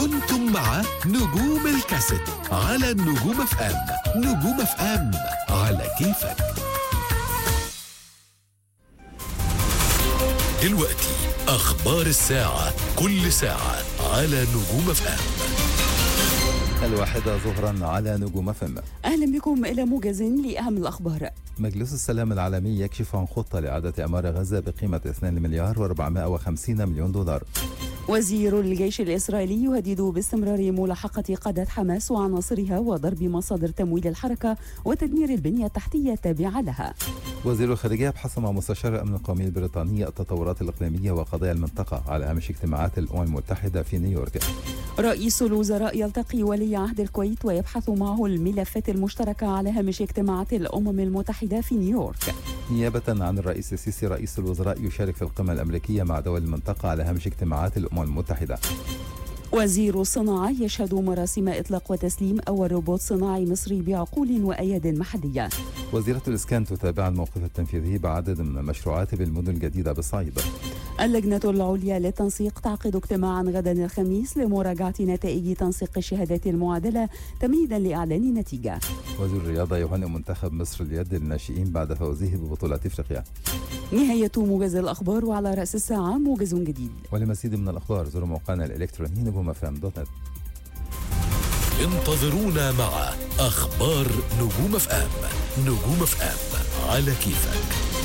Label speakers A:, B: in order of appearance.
A: كنتم مع نجوم الكاسيت على النجوم اف ام. نجوم اف ام على كيفك. دلوقتي أخبار الساعة، كل ساعة على نجوم اف ام.
B: 1 ظهرا على نجوم اف ام.
C: أهلا بكم إلى موجز لأهم الأخبار.
B: مجلس السلام العالمي يكشف عن خطة لإعادة إعمار غزة بقيمة 2 مليار و450 مليون دولار.
C: وزير الجيش الإسرائيلي يهدد باستمرار ملاحقة قادة حماس وعناصرها وضرب مصادر تمويل الحركة وتدمير البنية التحتية التابعة لها.
B: وزير الخارجية يبحث مع مستشار الأمن القومي البريطاني التطورات الإقليمية وقضايا المنطقة على هامش اجتماعات الأمم المتحدة في نيويورك.
C: رئيس الوزراء يلتقي ولي عهد الكويت ويبحث معه الملفات المشتركة على هامش اجتماعات الأمم المتحدة في نيويورك.
B: نيابة عن الرئيس السيسي رئيس الوزراء يشارك في القمة الأمريكية مع دول المنطقة على هامش اجتماعات الأمم المتحدة.
C: وزير الصناعة يشهد مراسم إطلاق وتسليم أول روبوت صناعي مصري بعقول وأياد محلية.
B: وزيرة الإسكان تتابع الموقف التنفيذي بعدد من المشروعات بالمدن الجديدة بالصعيد.
C: اللجنة العليا للتنسيق تعقد اجتماعا غدا الخميس لمراجعة نتائج تنسيق الشهادات المعادلة تمهيدا لإعلان النتيجة.
B: وزير الرياضة يهنئ منتخب مصر اليد للناشئين بعد فوزه ببطولة إفريقيا.
C: نهاية موجز الأخبار، وعلى رأس الساعة موجز جديد.
B: ولمزيد من الأخبار زوروا موقعنا الإلكتروني نجومفم.net.
A: انتظرونا مع أخبار نجوم اف ام. نجوم اف ام على كيفك.